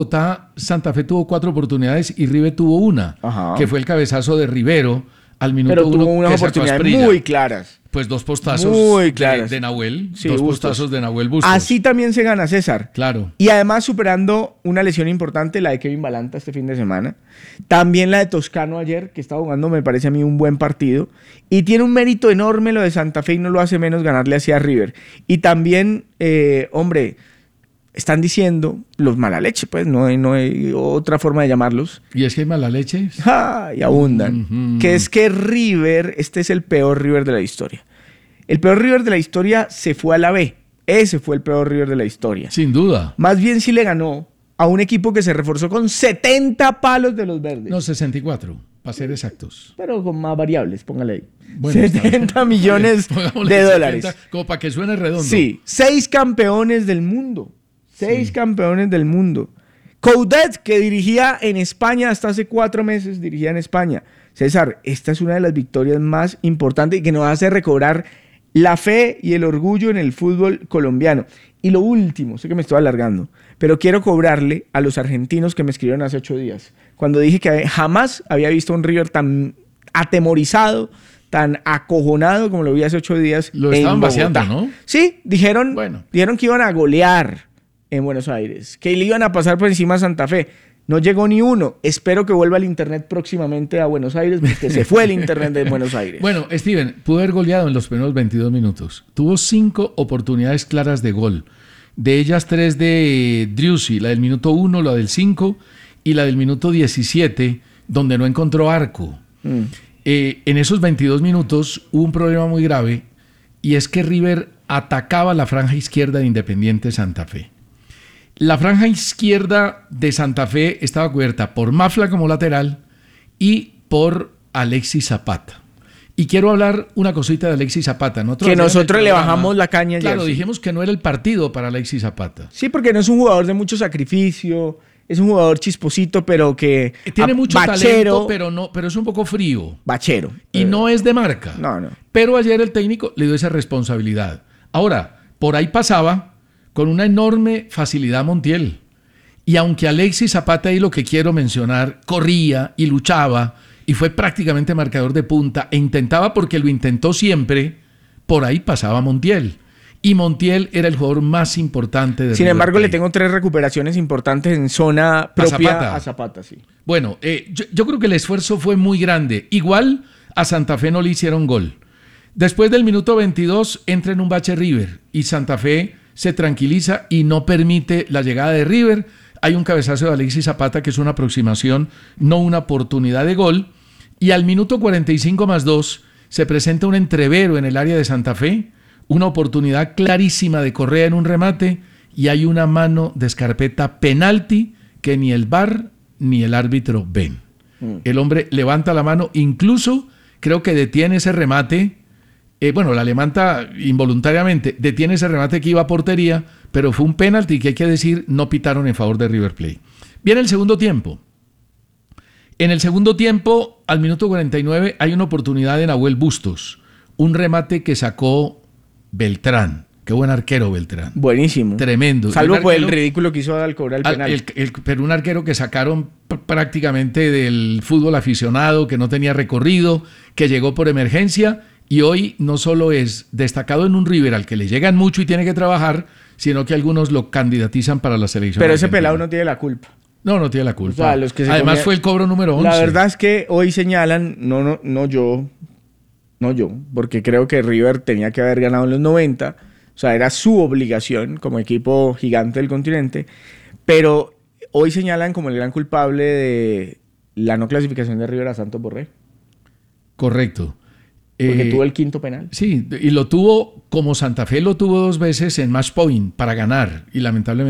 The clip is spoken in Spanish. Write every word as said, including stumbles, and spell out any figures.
Bogotá, Santa Fe tuvo cuatro oportunidades y River tuvo una, Ajá. que fue el cabezazo de Rivero al minuto Pero uno. tuvo unas que sacó oportunidades Asprilla. muy claras. Pues dos postazos Muy claras. de, de Nahuel, Sí, dos Bustos. postazos de Nahuel Bustos. Así también se gana, César. Claro. Y además superando una lesión importante, la de Kevin Balanta este fin de semana. También la de Toscano ayer, que estaba jugando, me parece a mí, un buen partido. Y tiene un mérito enorme lo de Santa Fe y no lo hace menos ganarle hacia River. Y también, eh, hombre, están diciendo los mala leche, pues, no hay, no hay otra forma de llamarlos. ¿Y es que hay mala leche? ¡Ah! Y abundan. Uh-huh. Que es que River, este es el peor River de la historia. El peor River de la historia se fue a la B. Ese fue el peor River de la historia. Sin duda. Más bien sí le ganó a un equipo que se reforzó con setenta palos de los verdes. No, sesenta y cuatro, para ser exactos. Pero con más variables, póngale ahí. Bueno, setenta millones Pongámosle de setenta, dólares. Como para que suene redondo. Sí, seis campeones del mundo. Seis Sí. campeones del mundo. Coudet, que dirigía en España hasta hace cuatro meses, dirigía en España. César, esta es una de las victorias más importantes y que nos hace recobrar la fe y el orgullo en el fútbol colombiano. Y lo último, sé que me estoy alargando, pero quiero cobrarle a los argentinos que me escribieron hace ocho días, cuando dije que jamás había visto un River tan atemorizado, tan acojonado como lo vi hace ocho días. Lo en estaban Bogotá. vaciando, ¿no? Sí, dijeron, Bueno. dijeron que iban a golear en Buenos Aires, que le iban a pasar por encima a Santa Fe. No llegó ni uno. Espero que vuelva el internet próximamente a Buenos Aires, porque se fue el internet de Buenos Aires. Bueno, Steven, pudo haber goleado en los primeros veintidós minutos. Tuvo cinco oportunidades claras de gol. De ellas, tres de Driussi, la del minuto uno, la del cinco y la del minuto diecisiete, donde no encontró arco. Mm. Eh, en esos veintidós minutos hubo un problema muy grave, y es que River atacaba la franja izquierda de Independiente Santa Fe. La franja izquierda de Santa Fe estaba cubierta por Mafla como lateral y por Alexis Zapata. Y quiero hablar una cosita de Alexis Zapata. Nosotros Que ayer en el nosotros le programa, bajamos la caña ayer. Claro, sí. dijimos que no era el partido para Alexis Zapata. Sí, porque no es un jugador de mucho sacrificio, es un jugador chisposito, pero que... Tiene a- mucho bachero, talento, pero, no, pero es un poco frío. Bachero. Y Eh, no es de marca. No, no. Pero ayer el técnico le dio esa responsabilidad. Ahora, por ahí pasaba con una enorme facilidad Montiel. Y aunque Alexis Zapata, y lo que quiero mencionar, corría y luchaba y fue prácticamente marcador de punta e intentaba, porque lo intentó siempre, por ahí pasaba Montiel. Y Montiel era el jugador más importante de Sin River embargo, le Plate. tengo tres recuperaciones importantes en zona propia Zapata. a Zapata, sí. Bueno, eh, yo, yo creo que el esfuerzo fue muy grande. Igual a Santa Fe no le hicieron gol. Después del minuto veintidós entra en un bache River y Santa Fe se tranquiliza y no permite la llegada de River. Hay un cabezazo de Alexis Zapata que es una aproximación, no una oportunidad de gol. Y al minuto cuarenta y cinco más dos se presenta un entrevero en el área de Santa Fe, una oportunidad clarísima de Correa en un remate y hay una mano de Scarpetta penalti que ni el V A R ni el árbitro ven. Mm. El hombre levanta la mano, incluso creo que detiene ese remate, eh, bueno, la levanta involuntariamente, detiene ese remate que iba a portería, pero fue un penalti que hay que decir no pitaron en favor de River Plate. Viene el segundo tiempo. En el segundo tiempo, al minuto cuarenta y nueve, hay una oportunidad de Nahuel Bustos, un remate que sacó Beltrán. Qué buen arquero Beltrán. Buenísimo. Tremendo. Salvo arquero, por el ridículo que hizo al cobrar el al, penal. el, el, pero un arquero que sacaron p- prácticamente del fútbol aficionado, que no tenía recorrido, que llegó por emergencia y hoy no solo es destacado en un River al que le llegan mucho y tiene que trabajar, sino que algunos lo candidatizan para la selección. Pero ese argentina. pelado no tiene la culpa. No, no tiene la culpa. O sea, los que se Además comían... fue el cobro número once. La verdad es que hoy señalan, no, no, no yo, no yo, porque creo que River tenía que haber ganado en los noventa, o sea, era su obligación como equipo gigante del continente, pero hoy señalan como el gran culpable de la no clasificación de River a Santos Borré. Correcto. Porque Eh, tuvo el quinto penal. Sí, y lo tuvo como Santa Fe lo tuvo dos veces en match point para ganar y lamentablemente